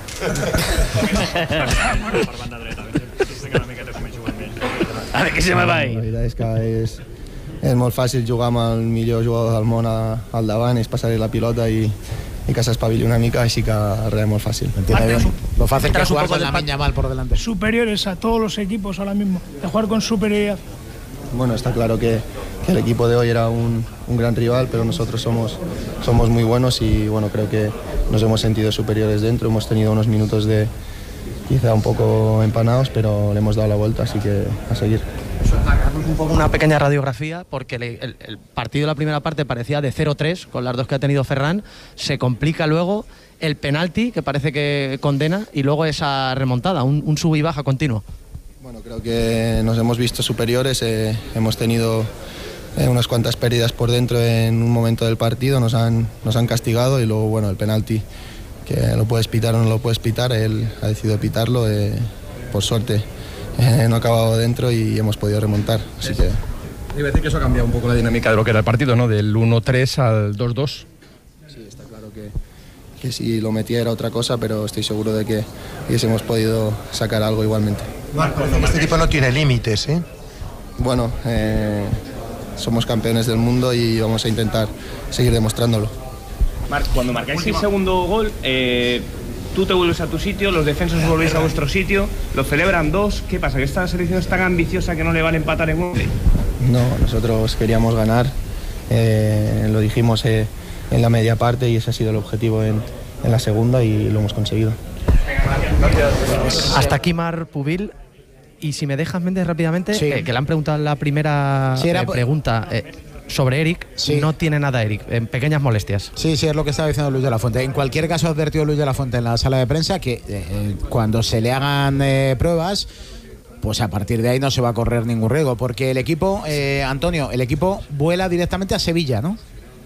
A ver, què se me va ahí? La veritat és que és, és molt fàcil jugar amb el millor jugador del món a, al davant, és passar-li la pilota i, i que s'espavili una mica, així que res, molt fàcil. Lo fácil que es jugar con Lamine Yamal por delante. Superiores a todos los equipos ahora mismo, de jugar con superioridad. Bueno, está claro que, que el equipo de hoy era un, un gran rival, pero nosotros somos, somos muy buenos y bueno, creo que nos hemos sentido superiores dentro, hemos tenido unos minutos de, quizá un poco empanados, pero le hemos dado la vuelta, así que a seguir. Un poco una pequeña radiografía, porque el, el, el partido de la primera parte parecía de cero tres, con las dos que ha tenido Ferran, se complica luego el penalti, que parece que condena, y luego esa remontada, un, un sub y baja continuo. Bueno, creo que nos hemos visto superiores, eh, hemos tenido eh, unas cuantas pérdidas por dentro en un momento del partido, nos han, nos han castigado y luego, bueno, el penalti, que lo puedes pitar o no lo puedes pitar, él ha decidido pitarlo, eh, por suerte eh, no ha acabado dentro y hemos podido remontar, así que... Iba a decir que eso ha cambiado un poco la dinámica de lo que era el partido, ¿no? Del uno tres al dos dos. Sí, está claro que, que si lo metía era otra cosa, pero estoy seguro de que hubiésemos podido sacar algo igualmente. Marco, este equipo no tiene límites, ¿eh? Bueno, eh, somos campeones del mundo y vamos a intentar seguir demostrándolo. Marc, cuando marcáis el segundo gol, eh, tú te vuelves a tu sitio, los defensas os volvéis a vuestro sitio, lo celebran dos. ¿Qué pasa? ¿Que esta selección es tan ambiciosa que no le vale empatar en Wembley? No, nosotros queríamos ganar, eh, lo dijimos eh, en la media parte y ese ha sido el objetivo en, en la segunda y lo hemos conseguido. Gracias. Hasta aquí Mar Pubil. Y si me dejas, Méndez, rápidamente, sí. eh, que le han preguntado la primera sí, era... eh, pregunta eh, sobre Eric, sí. No tiene nada Eric, en pequeñas molestias. Sí, sí, es lo que estaba diciendo Luis de la Fuente. En cualquier caso, ha advertido Luis de la Fuente en la sala de prensa que eh, cuando se le hagan eh, pruebas, pues a partir de ahí no se va a correr ningún riesgo, porque el equipo, eh, Antonio, el equipo vuela directamente a Sevilla, ¿no?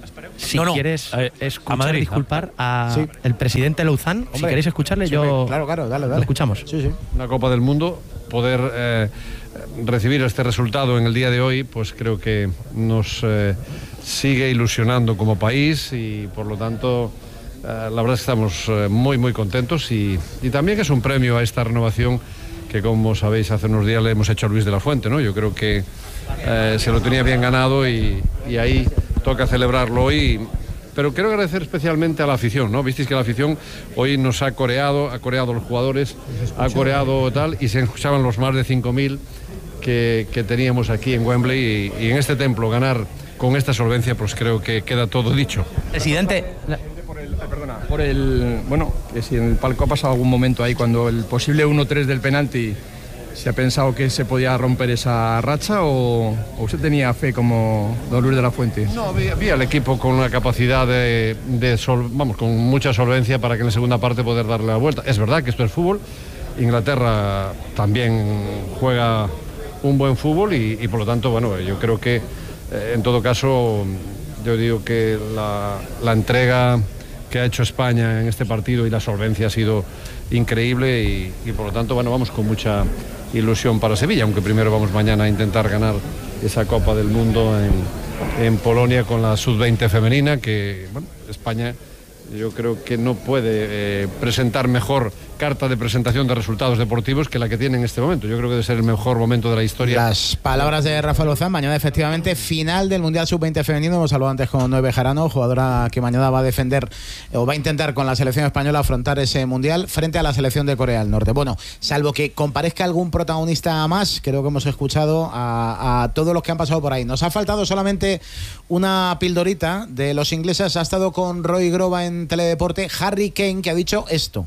Si no, no. quieres eh, escuchar, a Madrid, disculpar a sí. el presidente Louzán, Hombre, si queréis escucharle, sí, yo claro, claro, dale, dale. Lo escuchamos. Sí, sí. Una Copa del Mundo, poder eh, recibir este resultado en el día de hoy, pues creo que nos eh, sigue ilusionando como país y por lo tanto eh, la verdad es que estamos eh, muy muy contentos y, y también es un premio a esta renovación que, como sabéis, hace unos días le hemos hecho a Luis de la Fuente, ¿no? Yo creo que eh, se lo tenía bien ganado y, y ahí toca celebrarlo hoy, pero quiero agradecer especialmente a la afición, ¿no? Visteis que la afición hoy nos ha coreado, ha coreado a los jugadores, ha coreado tal, y se escuchaban los más de cinco mil que, que teníamos aquí en Wembley y, y en este templo ganar con esta solvencia, pues creo que queda todo dicho. Presidente... Por el, perdona, por el, bueno, que si en el palco ha pasado algún momento ahí cuando el posible uno tres del penalti, ¿se ha pensado que se podía romper esa racha o, o usted tenía fe como don Luis de la Fuente? No, vi, vi al equipo con una capacidad de, de sol, vamos, con mucha solvencia para que en la segunda parte poder darle la vuelta. Es verdad que esto es fútbol, Inglaterra también juega un buen fútbol y, y por lo tanto, bueno, yo creo que eh, en todo caso, yo digo que la, la entrega que ha hecho España en este partido y la solvencia ha sido increíble y, y por lo tanto, bueno, vamos con mucha ilusión para Sevilla, aunque primero vamos mañana a intentar ganar esa Copa del Mundo en, en Polonia con la sub veinte femenina, que bueno, España yo creo que no puede eh, presentar mejor carta de presentación de resultados deportivos que la que tiene en este momento. Yo creo que debe ser el mejor momento de la historia. Las palabras de Rafa Louzán. Mañana efectivamente final del Mundial sub veinte femenino. Hemos hablado antes con Noé Bejarano, jugadora que mañana va a defender o va a intentar con la selección española afrontar ese Mundial frente a la selección de Corea del Norte. Bueno, salvo que comparezca algún protagonista más, creo que hemos escuchado a, a todos los que han pasado por ahí. Nos ha faltado solamente una pildorita de los ingleses. Ha estado con Roy Grova en Teledeporte Harry Kane, que ha dicho esto.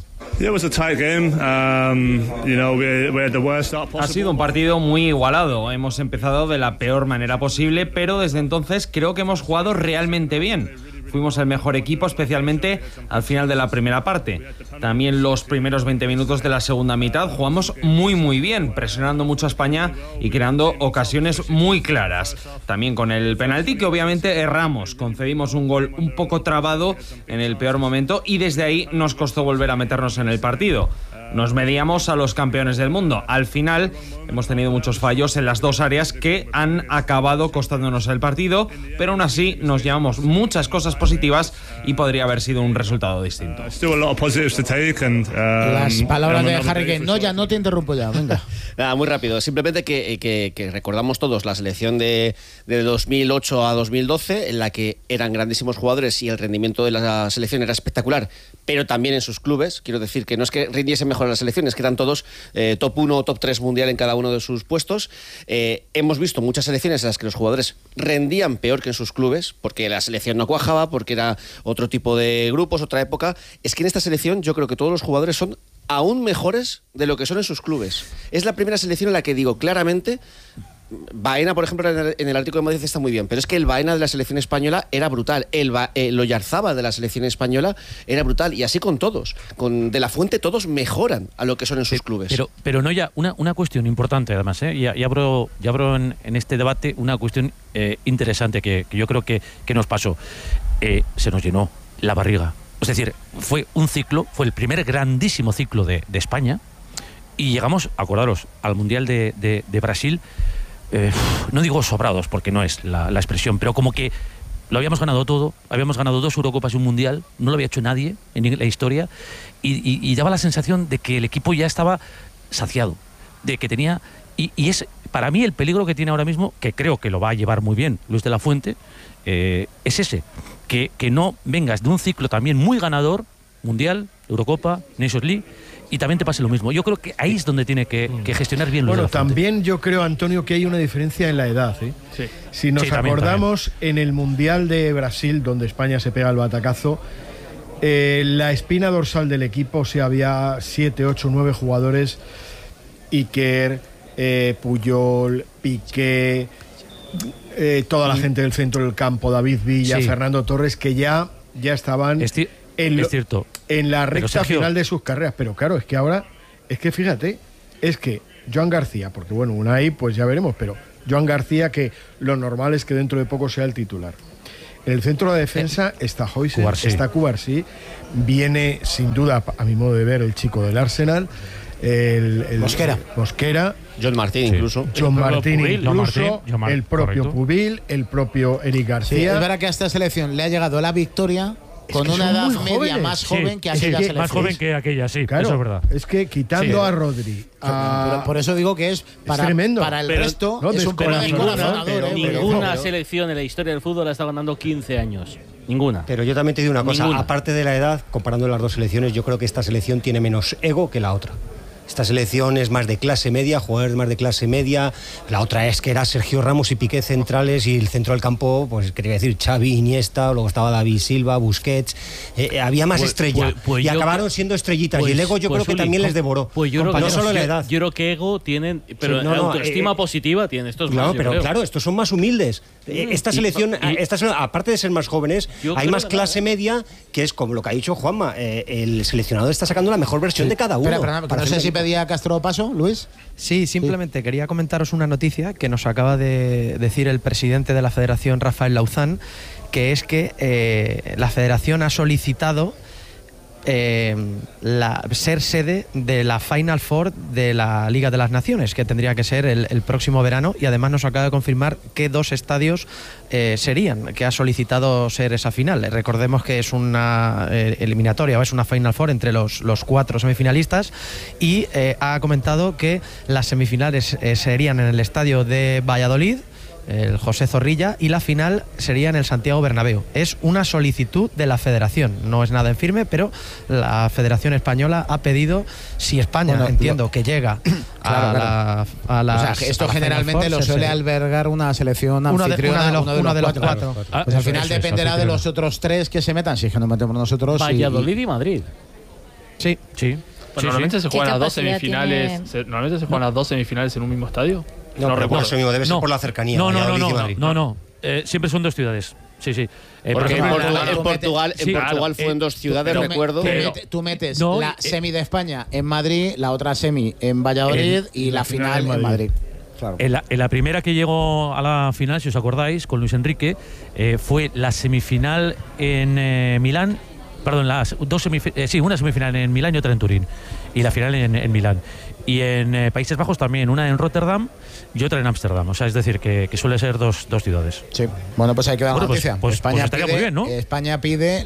Ha sido un partido muy igualado. Hemos empezado de la peor manera posible, pero desde entonces creo que hemos jugado realmente bien. Fuimos el mejor equipo, especialmente al final de la primera parte. También los primeros veinte minutos de la segunda mitad jugamos muy muy bien, presionando mucho a España y creando ocasiones muy claras. También con el penalti, que obviamente erramos. Concedimos un gol un poco trabado en el peor momento y desde ahí nos costó volver a meternos en el partido. Nos medíamos a los campeones del mundo. Al final hemos tenido muchos fallos en las dos áreas que han acabado costándonos el partido, pero aún así nos llevamos muchas cosas positivas y podría haber sido un resultado distinto. Las palabras de Harry Kane. No, ya no te interrumpo ya, venga. Nada, muy rápido. Simplemente que, que, que recordamos todos la selección de, de dos mil ocho a dos mil doce, en la que eran grandísimos jugadores y el rendimiento de la selección era espectacular, pero también en sus clubes. Quiero decir que no es que rindiesen mejor en las selecciones, que eran todos eh, top uno o top tres mundial en cada uno de sus puestos. Eh, hemos visto muchas selecciones en las que los jugadores rendían peor que en sus clubes, porque la selección no cuajaba, porque era otro tipo de grupos, otra época. Es que en esta selección yo creo que todos los jugadores son aún mejores de lo que son en sus clubes. Es la primera selección en la que digo claramente... Baena, por ejemplo, en el, en el Atlético de Madrid está muy bien, pero es que el Baena de la selección española era brutal, el, ba, el Oyarzábal de la selección española era brutal, y así con todos. Con De la Fuente todos mejoran a lo que son en sus clubes. Pero, pero no ya, una, una cuestión importante además, ¿eh? y, y abro, y abro en, en este debate una cuestión eh, interesante que, que yo creo que, que nos pasó. Eh, se nos llenó la barriga. Es decir, fue un ciclo, fue el primer grandísimo ciclo de, de España, y llegamos, acordaros, al Mundial de, de, de Brasil. Eh, no digo sobrados porque no es la, la expresión, pero como que lo habíamos ganado todo, habíamos ganado dos Eurocopas y un Mundial, no lo había hecho nadie en la historia, y, y, y daba la sensación de que el equipo ya estaba saciado, de que tenía, y, y es para mí el peligro que tiene ahora mismo, que creo que lo va a llevar muy bien Luis de la Fuente, eh, es ese, que, que no vengas de un ciclo también muy ganador, Mundial, Eurocopa, Nations League, y también te pase lo mismo. Yo creo que ahí es donde tiene que, que gestionar bien Luis Bueno, de la Fuente. también yo creo, Antonio, que hay una diferencia en la edad. ¿eh? Sí. Si nos Sí, también, acordamos en el Mundial de Brasil, donde España se pega el batacazo, eh, la espina dorsal del equipo, o sea, había siete, ocho, nueve jugadores, Iker, eh, Puyol, Piqué, eh, toda la gente del centro del campo, David Villa, Sí. Fernando Torres, que ya, ya estaban Es, ci- en, lo- es cierto. en la Pero, recta Sergio, final de sus carreras. Pero claro, es que ahora, es que fíjate, es que Joan García, porque bueno, Unai, pues ya veremos, pero Joan García, que lo normal es que dentro de poco sea el titular. En el centro de defensa está Hoysen, Cubarsí. está Cubarsí, viene sin duda, a mi modo de ver, el chico del Arsenal, el, el- Mosquera. Mosquera, John Martín incluso. John El propio Martín Pubil. incluso, John Martín, John Mar- el propio correcto. Pubil, el propio Eric Sí, García. es verdad que a esta selección le ha llegado la victoria con que una son edad muy media jóvenes. más Sí, joven que sí, aquella sí, selección. más joven que aquella, sí, Claro, eso es verdad. es que quitando Sí. a Rodri, a- Por, por eso digo que es para, tremendo. para el Pero- resto no, es un pero poco ninguna, descorazonador, pero ¿eh? Ninguna Pero- selección en la historia del fútbol ha estado ganando quince años. Ninguna. Pero yo también te digo una cosa, Ninguna. aparte de la edad, comparando las dos selecciones, yo creo que esta selección tiene menos ego que la otra. Esta selección es más de clase media, jugadores más de clase media. La otra es que era Sergio Ramos y Piqué centrales, y el centro del campo, pues quería decir Xavi, Iniesta, luego estaba David Silva, Busquets. Eh, eh, había más Pues- estrella. pues- pues y yo acabaron creo- siendo estrellitas. Pues- y el ego yo pues, creo que Uli, también les com- devoró. Pues yo creo que no solo la yo- edad. Yo creo que ego tienen, pero Sí, no, no, autoestima eh, positiva tienen estos Claro, más, yo pero creo. claro, estos son más humildes. Eh, Esta Y- selección, y- esta selección, aparte de ser más jóvenes, Yo hay creo más que clase media, que es como lo que ha dicho Juanma. eh, el seleccionador está sacando la mejor versión de cada uno. Espera, perdona, que para no sé hacer si el equipo. pedía Castro paso, Luis. Sí, simplemente quería comentaros una noticia que nos acaba de decir el presidente de la Federación, Rafael Lauzán, que es que eh, la Federación ha solicitado eh, la, ser sede de la Final Four de la Liga de las Naciones, que tendría que ser el, el próximo verano, y además nos acaba de confirmar qué dos estadios eh, serían, que ha solicitado ser esa final. Eh, Recordemos que es una eh, eliminatoria o es una Final Four entre los, los cuatro semifinalistas, y eh, ha comentado que las semifinales eh, serían en el estadio de Valladolid, el José Zorrilla, y la final sería en el Santiago Bernabéu. Es una solicitud de la Federación, no es nada en firme, pero la Federación Española ha pedido, si España, Bueno, entiendo, lo- que llega a, Claro, la, a las- o sea, que esto a la Final generalmente Four, lo ser suele sede. albergar una selección Uno de- anfitriona, uno de los- uno de uno los de los cuatro. cuatro. Pues Ah, al final eso es, dependerá de anfitriona. los otros tres que se metan, si es que nos metemos nosotros. y- Valladolid y Madrid. Sí, sí. Pues normalmente se ¿Qué juegan las dos capacidad semifinales. tiene? se- normalmente se juegan las dos semifinales en un mismo estadio. No, pero recuerdo. por eso mismo, debe ser No. por la cercanía. No, no, no, Valladolid no, y no, Madrid. no, no. Eh, siempre son dos ciudades. Sí, sí. Eh, por Porque en ejemplo, Portugal, la- en Portugal, en Sí, Portugal claro, fue en eh, dos ciudades, Tú me- recuerdo. tú, pero- mete- tú metes No, la eh, semi de España en Madrid, la otra semi en Valladolid En- y la final en Madrid. Claro. En la, en la primera que llegó a la final, si os acordáis, con Luis Enrique, eh, fue la semifinal en eh, Milán, perdón, las dos semif- eh, sí, una semifinal en Milán y otra en Turín, y la final en, en Milán. Y en eh, Países Bajos también, una en Rotterdam y otra en Ámsterdam. O sea, es decir, que, que suele ser dos, dos ciudades. Sí. Bueno, pues hay que dar Bueno, una pues- noticia. pues- España, pues estaría pide, muy bien, ¿no? España pide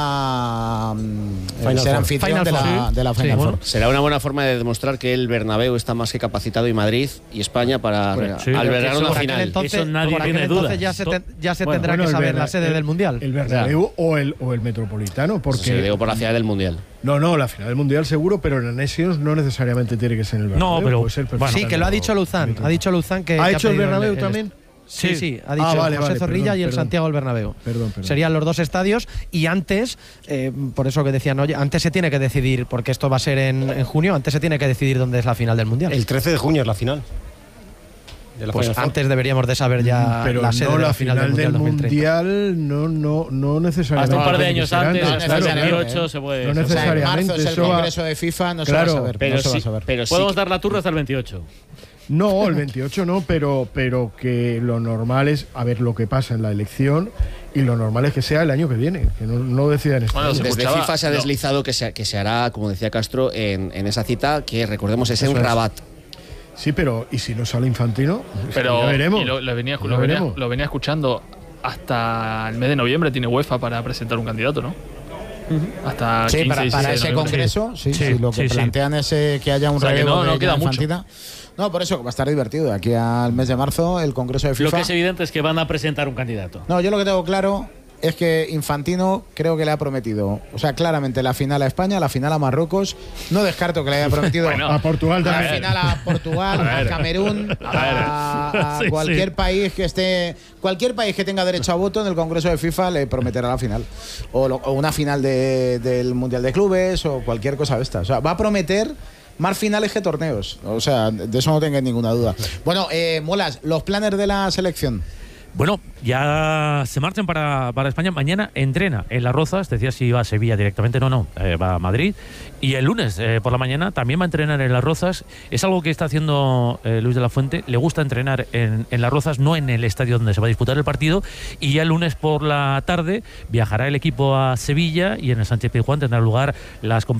la mm, Final ser Four. anfitrión Final de, la, Four, sí. de la Sí, Final bueno. Four. Será una buena forma de demostrar que el Bernabéu está más que capacitado, y Madrid y España para Bueno, sí. albergar Eso una por aquel final. entonces- Eso nadie por aquel tiene entonces dudas. ya se, te- ya se Bueno, tendrá Bueno, que el saber Berna- la sede el- del Mundial. El Bernabéu o el, o el Metropolitano, porque... Se digo por la ciudad del Mundial. No, no, la final del Mundial seguro, pero en la Nations no necesariamente tiene que ser en el Bernabéu. No, pero- puede ser bueno, Sí, que lo ha dicho Luzán. Ha dicho Luzán que. ¿Ha que hecho el pedido Bernabéu el- también? Sí, sí, ha dicho ah, vale, José vale, Zorrilla perdón, y el perdón. Santiago del Bernabéu. Perdón, perdón. Serían los dos estadios y antes, eh, por eso que decían, oye, antes se tiene que decidir, porque esto va a ser en, en junio, antes se tiene que decidir dónde es la final del Mundial. El trece de junio es la final. De la Pues Final Four. antes deberíamos de saber ya pero la sede no de la, la final, final del Mundial dos mil treinta. Mundial, no, no, no necesariamente. Hasta un par de tiene que años ser antes, antes, hasta claro, el claro. veintiocho se puede. No o sea, O sea, en necesariamente. marzo es el eso va- Congreso de FIFA, no Claro, se va a saber. Pero no se va sí, a saber. Pero sí Podemos que- dar la turra hasta el veintiocho. No, el veintiocho no, pero, pero que lo normal es a ver lo que pasa en la elección y lo normal es que sea el año que viene, que no, no decidan este Bueno, año. se Desde escuchaba- FIFA se ha no. deslizado que se, que se hará, como decía Castro, en, en esa cita, que recordemos es en Eso es. Rabat. Sí, pero ¿y si no sale Infantino? Pues Pero ya veremos. y lo, lo venía, Ya lo, venía, veremos. lo venía escuchando hasta el mes de noviembre, tiene UEFA para presentar un candidato, ¿no? Hasta Sí, quince, para, para dieciséis de ese noviembre. congreso, sí, Sí, sí, lo que sí, sí. plantean es eh, que haya un O sea, que relevo no- no de queda Gianni mucho. Infantino. No, por eso va a estar divertido. De aquí al mes de marzo, el congreso de Lo FIFA. que es evidente es que van a presentar un candidato. No, yo lo que tengo claro es que Infantino creo que le ha prometido, o sea, claramente la final a España, la final a Marruecos. No descarto que le haya prometido Bueno, a Portugal la también. final a Portugal, A a, ver. Camerún, a, a Sí, cualquier sí. país que esté, cualquier país que tenga derecho a voto en el Congreso de FIFA le prometerá la final. O, lo- o una final de- del Mundial de Clubes o cualquier cosa de esta. O sea, va a prometer más finales que torneos. O sea, de eso no tengáis ninguna duda. Bueno, eh, Molas, los planes de la selección. Bueno, ya se marchan para, para España. Mañana entrena en Las Rozas. Decía si iba a Sevilla directamente. No, no, eh, va a Madrid. Y el lunes eh, por la mañana también va a entrenar en Las Rozas. Es algo que está haciendo eh, Luis de la Fuente. Le gusta entrenar en, en Las Rozas, no en el estadio donde se va a disputar el partido. Y ya el lunes por la tarde viajará el equipo a Sevilla y en el Sánchez Pizjuán tendrá lugar las conversaciones